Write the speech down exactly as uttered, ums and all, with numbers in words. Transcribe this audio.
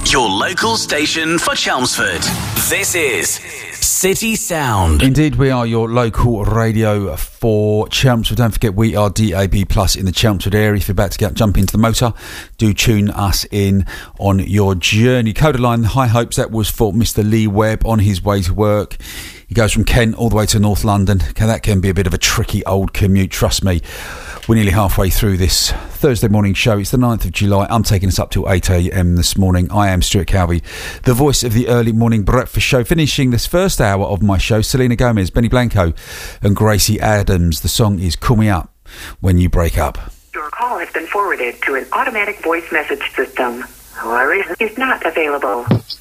your local station for Chelmsford. This is City Sound. Indeed, we are your local radio for Chelmsford. Don't forget, we are D A B plus in the Chelmsford area. If you're about to get jump into the motor, do tune us in on your journey. Coda line, high hopes. That was for Mister Lee Webb on his way to work. He goes from Kent all the way to North London. That can be a bit of a tricky old commute, trust me. We're nearly halfway through this Thursday morning show. It's the ninth of July. I'm taking us up till eight a.m. this morning. I am Stuart Calvey, the voice of the early morning breakfast show. Finishing this first hour of my show, Selena Gomez, Benny Blanco and Gracie Adams. The song is Call Me Up When You Break Up. Your call has been forwarded to an automatic voice message system. Who is not available.